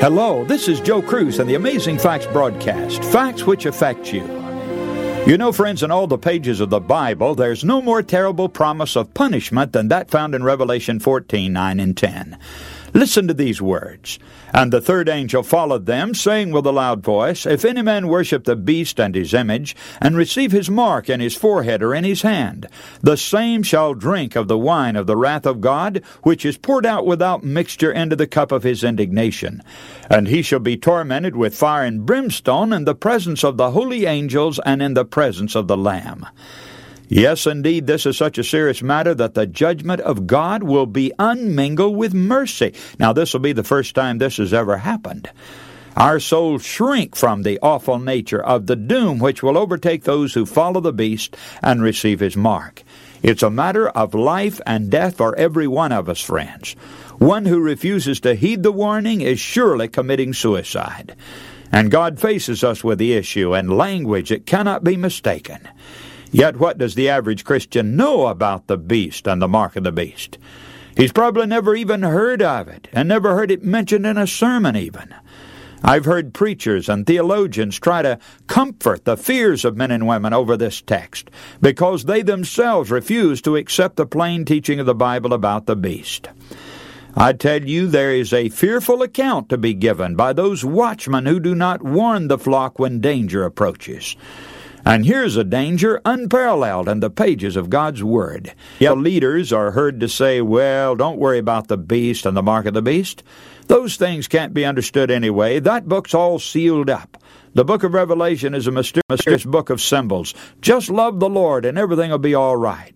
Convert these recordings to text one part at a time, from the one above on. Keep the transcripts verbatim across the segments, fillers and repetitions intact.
Hello, this is Joe Cruz and the Amazing Facts broadcast, facts which affect you. You know, friends, in all the pages of the Bible, there's no more terrible promise of punishment than that found in Revelation fourteen, nine and ten. Listen to these words. And the third angel followed them, saying with a loud voice, If any man worship the beast and his image, and receive his mark in his forehead or in his hand, the same shall drink of the wine of the wrath of God, which is poured out without mixture into the cup of his indignation. And he shall be tormented with fire and brimstone in the presence of the holy angels and in the presence of the Lamb. Yes, indeed, this is such a serious matter that the judgment of God will be unmingled with mercy. Now, this will be the first time this has ever happened. Our souls shrink from the awful nature of the doom which will overtake those who follow the beast and receive his mark. It's a matter of life and death for every one of us, friends. One who refuses to heed the warning is surely committing suicide. And God faces us with the issue in language that cannot be mistaken. Yet what does the average Christian know about the beast and the mark of the beast? He's probably never even heard of it, and never heard it mentioned in a sermon even. I've heard preachers and theologians try to comfort the fears of men and women over this text, because they themselves refuse to accept the plain teaching of the Bible about the beast. I tell you, there is a fearful account to be given by those watchmen who do not warn the flock when danger approaches. And here's a danger unparalleled in the pages of God's Word. Yet leaders are heard to say, well, don't worry about the beast and the mark of the beast. Those things can't be understood anyway. That book's all sealed up. The book of Revelation is a mysterious book of symbols. Just love the Lord and everything will be all right.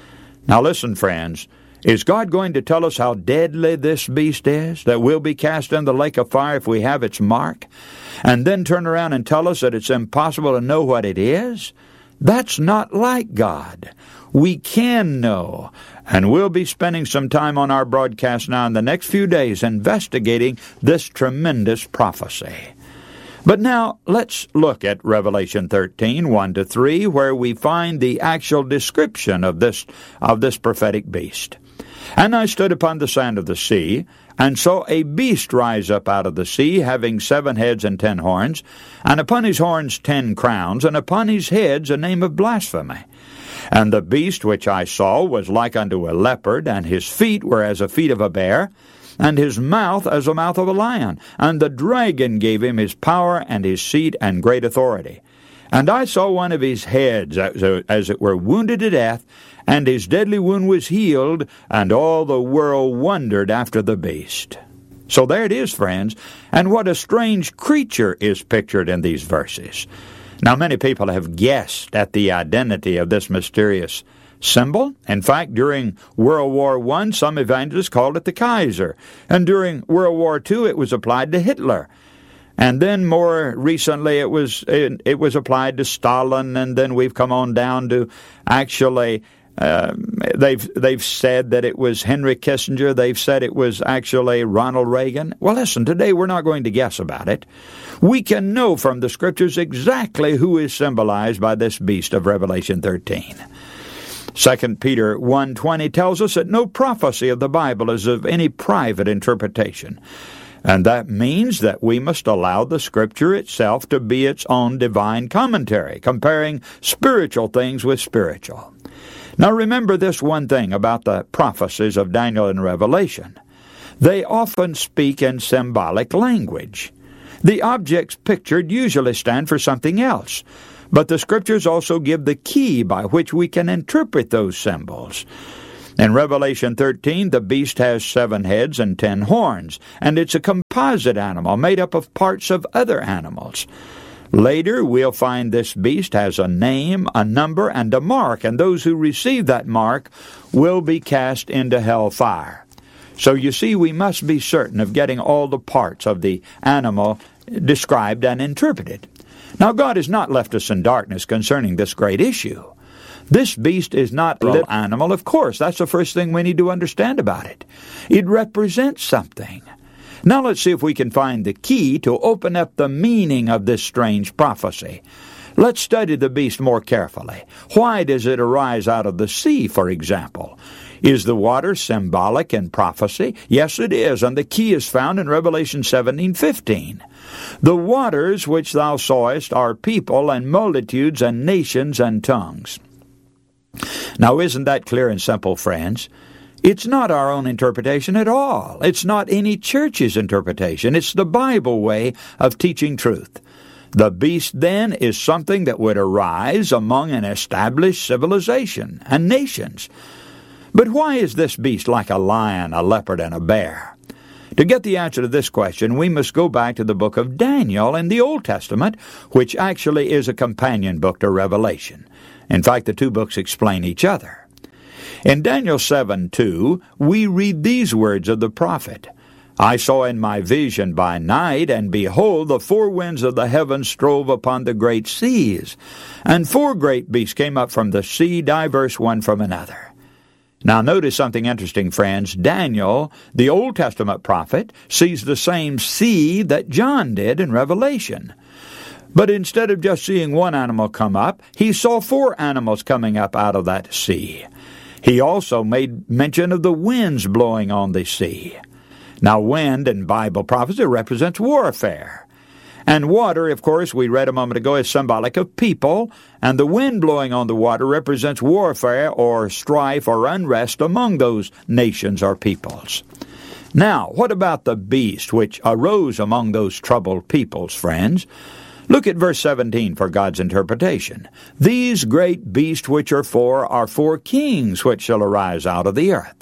Now listen, friends. Is God going to tell us how deadly this beast is, that we'll be cast in the lake of fire if we have its mark, and then turn around and tell us that it's impossible to know what it is? That's not like God. We can know, and we'll be spending some time on our broadcast now in the next few days investigating this tremendous prophecy. But now, let's look at Revelation thirteen, one to three, where we find the actual description of this, of this prophetic beast. And I stood upon the sand of the sea, and saw a beast rise up out of the sea, having seven heads and ten horns, and upon his horns ten crowns, and upon his heads a name of blasphemy. And the beast which I saw was like unto a leopard, and his feet were as the feet of a bear, and his mouth as the mouth of a lion. And the dragon gave him his power and his seat and great authority. And I saw one of his heads, as it were, wounded to death, and his deadly wound was healed, and all the world wondered after the beast. So there it is, friends, and what a strange creature is pictured in these verses. Now, many people have guessed at the identity of this mysterious symbol. In fact, during World War One, some evangelists called it the Kaiser, and during World War Two, it was applied to Hitler. And then more recently, it was it, it was applied to Stalin, and then we've come on down to actually, uh, they've they've said that it was Henry Kissinger. They've said it was actually Ronald Reagan. Well, listen, today we're not going to guess about it. We can know from the Scriptures exactly who is symbolized by this beast of Revelation thirteen. Second Peter one twenty tells us that no prophecy of the Bible is of any private interpretation. And that means that we must allow the Scripture itself to be its own divine commentary, comparing spiritual things with spiritual. Now remember this one thing about the prophecies of Daniel and Revelation. They often speak in symbolic language. The objects pictured usually stand for something else, but the Scriptures also give the key by which we can interpret those symbols. In Revelation thirteen, the beast has seven heads and ten horns, and it's a composite animal made up of parts of other animals. Later, we'll find this beast has a name, a number, and a mark, and those who receive that mark will be cast into hell fire. So you see, we must be certain of getting all the parts of the animal described and interpreted. Now, God has not left us in darkness concerning this great issue. This beast is not a little animal, of course. That's the first thing we need to understand about it. It represents something. Now let's see if we can find the key to open up the meaning of this strange prophecy. Let's study the beast more carefully. Why does it arise out of the sea, for example? Is the water symbolic in prophecy? Yes, it is, and the key is found in Revelation seventeen fifteen. The waters which thou sawest are people and multitudes and nations and tongues. Now, isn't that clear and simple, friends? It's not our own interpretation at all. It's not any church's interpretation. It's the Bible way of teaching truth. The beast, then, is something that would arise among an established civilization and nations. But why is this beast like a lion, a leopard, and a bear? To get the answer to this question, we must go back to the book of Daniel in the Old Testament, which actually is a companion book to Revelation. In fact, the two books explain each other. In Daniel seven two, we read these words of the prophet, I saw in my vision by night, and behold, the four winds of the heavens strove upon the great seas, and four great beasts came up from the sea, diverse one from another. Now notice something interesting, friends. Daniel, the Old Testament prophet, sees the same sea that John did in Revelation. But instead of just seeing one animal come up, he saw four animals coming up out of that sea. He also made mention of the winds blowing on the sea. Now, wind in Bible prophecy represents warfare. And water, of course, we read a moment ago, is symbolic of people, and the wind blowing on the water represents warfare or strife or unrest among those nations or peoples. Now, what about the beast which arose among those troubled peoples, friends? Look at verse seventeen for God's interpretation. These great beasts which are four are four kings which shall arise out of the earth.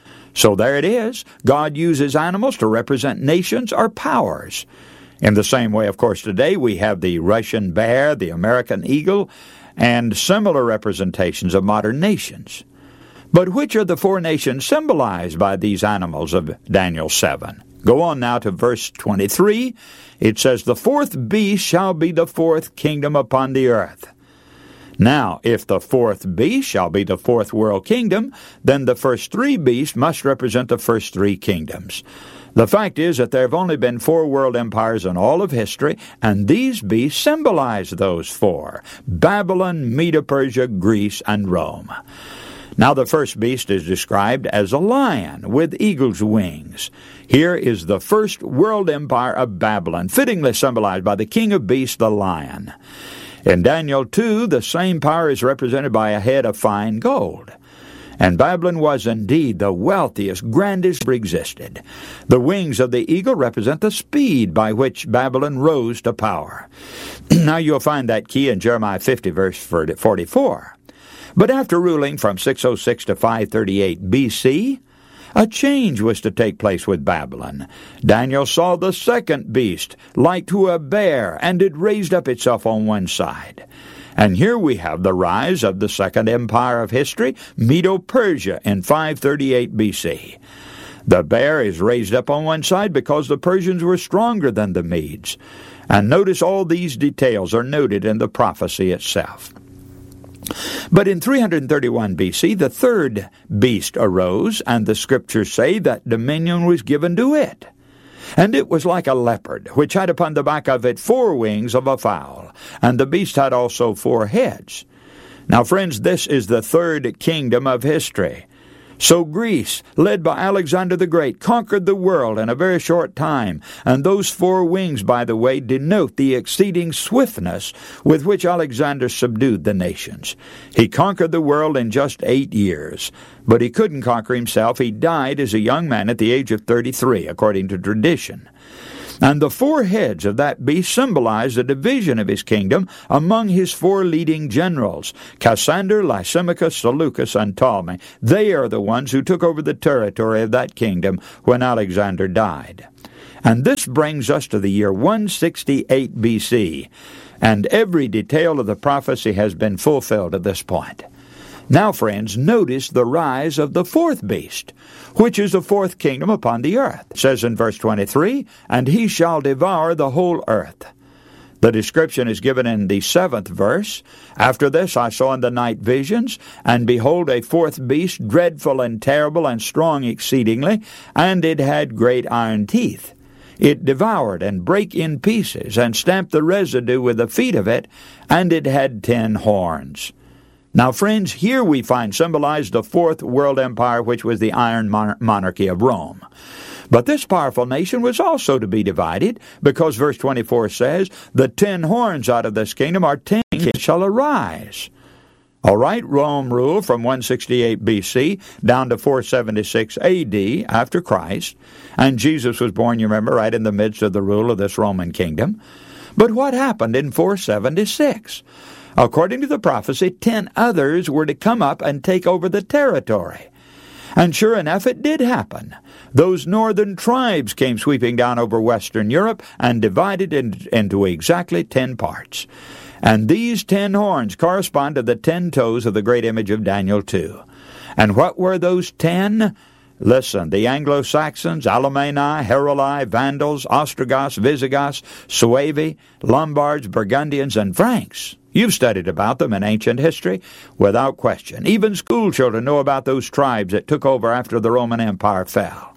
So there it is. God uses animals to represent nations or powers. In the same way, of course, today we have the Russian bear, the American eagle, and similar representations of modern nations. But which are the four nations symbolized by these animals of Daniel seven? Go on now to verse twenty-three. It says, the fourth beast shall be the fourth kingdom upon the earth. Now, if the fourth beast shall be the fourth world kingdom, then the first three beasts must represent the first three kingdoms. The fact is that there have only been four world empires in all of history, and these beasts symbolize those four: Babylon, Medo-Persia, Greece, and Rome. Now, the first beast is described as a lion with eagle's wings. Here is the first world empire of Babylon, fittingly symbolized by the king of beasts, the lion. In Daniel two, the same power is represented by a head of fine gold. And Babylon was indeed the wealthiest, grandest ever existed. The wings of the eagle represent the speed by which Babylon rose to power. Now you'll find that key in Jeremiah fifty, verse forty-four. But after ruling from six oh six to five thirty-eight B C, a change was to take place with Babylon. Daniel saw the second beast, like to a bear, and it raised up itself on one side. And here we have the rise of the second empire of history, Medo-Persia, in five thirty-eight B C. The bear is raised up on one side because the Persians were stronger than the Medes. And notice all these details are noted in the prophecy itself. But in three thirty-one B C, the third beast arose, and the scriptures say that dominion was given to it. And it was like a leopard, which had upon the back of it four wings of a fowl, and the beast had also four heads. Now, friends, this is the third kingdom of history. So Greece, led by Alexander the Great, conquered the world in a very short time, and those four wings, by the way, denote the exceeding swiftness with which Alexander subdued the nations. He conquered the world in just eight years, but he couldn't conquer himself. He died as a young man at the age of thirty-three, according to tradition. And the four heads of that beast symbolize the division of his kingdom among his four leading generals, Cassander, Lysimachus, Seleucus, and Ptolemy. They are the ones who took over the territory of that kingdom when Alexander died. And this brings us to the year one sixty-eight B C, and every detail of the prophecy has been fulfilled at this point. Now, friends, notice the rise of the fourth beast, which is the fourth kingdom upon the earth. It says in verse twenty-three, and he shall devour the whole earth. The description is given in the seventh verse. After this I saw in the night visions, and behold, a fourth beast, dreadful and terrible and strong exceedingly, and it had great iron teeth. It devoured and brake in pieces, and stamped the residue with the feet of it, and it had ten horns. Now, friends, here we find symbolized the fourth world empire, which was the iron mon- monarchy of Rome. But this powerful nation was also to be divided, because verse twenty-four says, the ten horns out of this kingdom are ten kings shall arise. All right, Rome ruled from one sixty-eight B C down to four seventy-six A D after Christ, and Jesus was born, you remember, right in the midst of the rule of this Roman kingdom. But what happened in four seventy-six? According to the prophecy, ten others were to come up and take over the territory. And sure enough, it did happen. Those northern tribes came sweeping down over Western Europe and divided in, into exactly ten parts. And these ten horns correspond to the ten toes of the great image of Daniel two. And what were those ten? Listen, the Anglo-Saxons, Alemanni, Heruli, Vandals, Ostrogoths, Visigoths, Suevi, Lombards, Burgundians, and Franks. You've studied about them in ancient history, without question. Even school children know about those tribes that took over after the Roman Empire fell.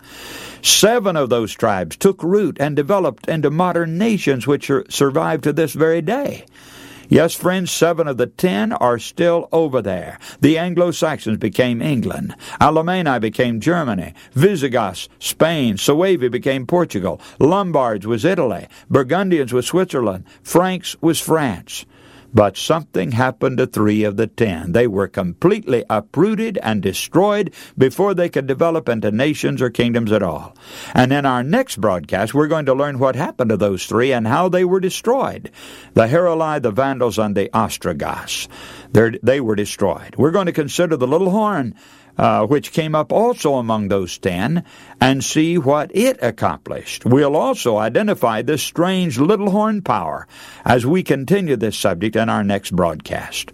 Seven of those tribes took root and developed into modern nations which are, survive to this very day. Yes, friends, seven of the ten are still over there. The Anglo-Saxons became England. Alemanni became Germany. Visigoths, Spain. Suevi became Portugal. Lombards was Italy. Burgundians was Switzerland. Franks was France. But something happened to three of the ten. They were completely uprooted and destroyed before they could develop into nations or kingdoms at all. And in our next broadcast, we're going to learn what happened to those three and how they were destroyed. The Heruli, the Vandals, and the Ostrogoths. They're, they were destroyed. We're going to consider the little horn, Uh, which came up also among those ten, and see what it accomplished. We'll also identify this strange little horn power as we continue this subject in our next broadcast.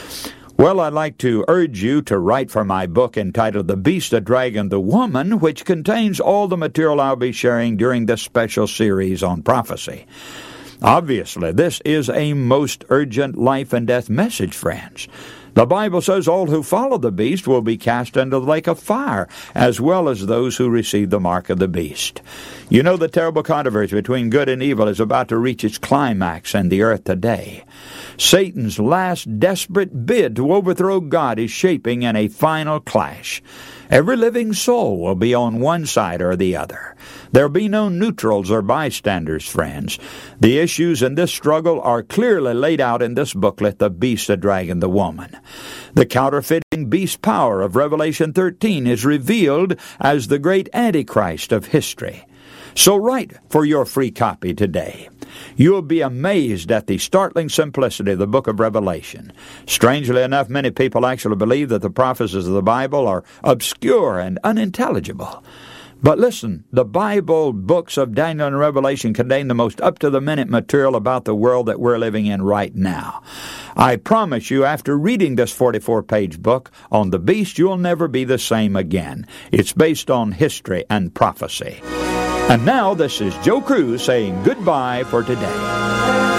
Well, I'd like to urge you to write for my book entitled The Beast, the Dragon, the Woman, which contains all the material I'll be sharing during this special series on prophecy. Obviously, this is a most urgent life and death message, friends. The Bible says all who follow the beast will be cast into the lake of fire, as well as those who receive the mark of the beast. You know, the terrible controversy between good and evil is about to reach its climax in the earth today. Satan's last desperate bid to overthrow God is shaping in a final clash. Every living soul will be on one side or the other. There'll be no neutrals or bystanders, friends. The issues in this struggle are clearly laid out in this booklet, The Beast, the Dragon, the Woman. The counterfeiting beast power of Revelation thirteen is revealed as the great Antichrist of history. So write for your free copy today. You'll be amazed at the startling simplicity of the book of Revelation. Strangely enough, many people actually believe that the prophecies of the Bible are obscure and unintelligible. But listen, the Bible books of Daniel and Revelation contain the most up-to-the-minute material about the world that we're living in right now. I promise you, after reading this forty-four page book on the beast, you'll never be the same again. It's based on history and prophecy. And now, this is Joe Cruz saying goodbye for today.